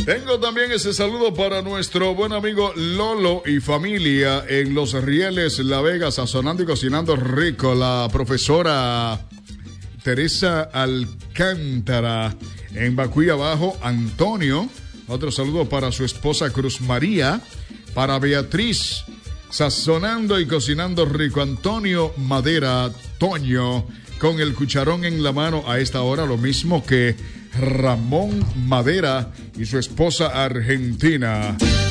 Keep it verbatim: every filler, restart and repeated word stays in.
Tengo también ese saludo para nuestro buen amigo Lolo y familia en Los Rieles, La Vega, sazonando y cocinando rico. La profesora Teresa Alcántara en Bacuy Abajo, Antonio. Otro saludo para su esposa Cruz María, para Beatriz, sazonando y cocinando rico. Antonio Madera, Toño, con el cucharón en la mano a esta hora, lo mismo que Ramón Madera y su esposa argentina.